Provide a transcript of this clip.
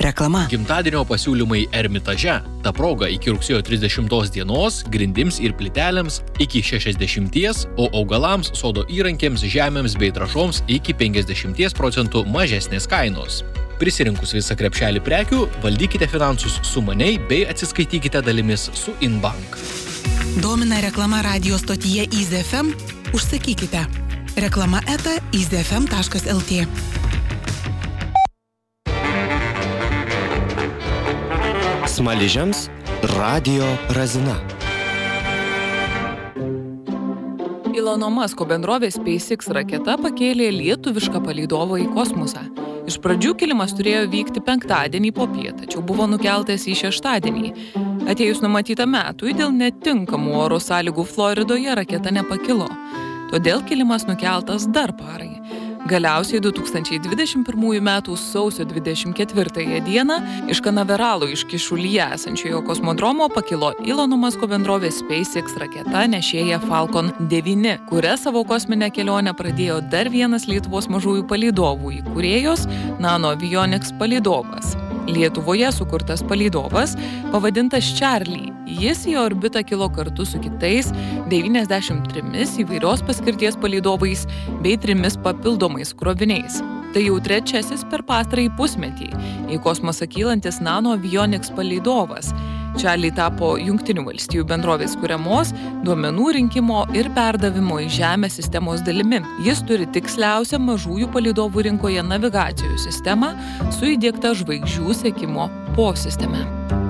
Reklama. Gimtadienio pasiūlymai Ermitaže. Ta proga iki rugsėjo 30 dienos grindims ir plytelėms iki 60%, o augalams, sodo įrankiams, žemėms bei trąšoms iki 50% mažesnės kainos. Prisirinkus visą krepšelį prekių, valdykite finansus sumaniai bei atsiskaitykite dalimis su Inbank. Domina reklama radio stotyje Easy FM? Užsakykite. Reklama eta easyfm.lt. Smaližiams Radio Razina. Ilono Masko bendrovės SpaceX raketa pakėlė lietuvišką palydovą į kosmosą. Iš pradžių kilimas turėjo vykti penktadienį popiet, tačiau buvo nukeltas į šeštadienį. Atėjus numatytą metui, dėl netinkamų oro sąlygų Floridoje raketa nepakilo. Todėl kilimas nukeltas dar parai. Galiausiai 2021 m. sausio 24 dieną iš Kanaveralo iškyšulyje esančiojo kosmodromo pakilo Ilono Masko bendrovės SpaceX raketa nešėja Falcon 9, kuria savo kosminę kelionę pradėjo dar vienas Lietuvos mažųjų palydovų įkūrėjos Nanoavionics palydovas. Lietuvoje sukurtas palydovas pavadintas Charlie. Jis į orbitą kilo kartu su kitais 93 įvairios paskirties palydovais bei 3 papildomais kroviniais. Tai jau trečiasis per pastarąjį pusmetį į kosmosą kylantis Nanoavionics palydovas. Charlie tapo Jungtinių valstijų bendrovės kuriamos duomenų rinkimo ir perdavimo į Žemę sistemos dalimi. Jis turi tiksliausią mažųjų palydovų rinkoje navigacijos sistemą su įdiegta žvaigždžių sekimo posisteme.